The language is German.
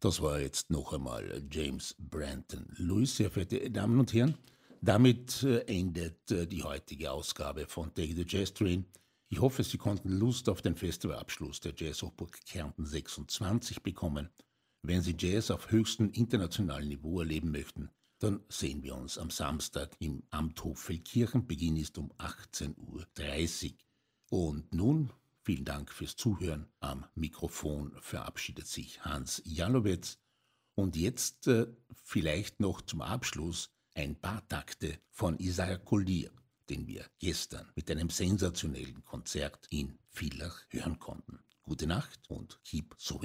Das war jetzt noch einmal James Branton Lewis, sehr verehrte Damen und Herren. Damit endet die heutige Ausgabe von Take the Jazz Train. Ich hoffe, Sie konnten Lust auf den Festivalabschluss der Jazzhochburg Kärnten 26 bekommen. Wenn Sie Jazz auf höchstem internationalen Niveau erleben möchten, dann sehen wir uns am Samstag im Amthof Feldkirchen. Beginn ist um 18:30 Uhr. Und nun, vielen Dank fürs Zuhören. Am Mikrofon verabschiedet sich Hans Jalowetz. Und jetzt vielleicht noch zum Abschluss ein paar Takte von Isaiah Collier, den wir gestern mit einem sensationellen Konzert in Villach hören konnten. Gute Nacht und keep sowing.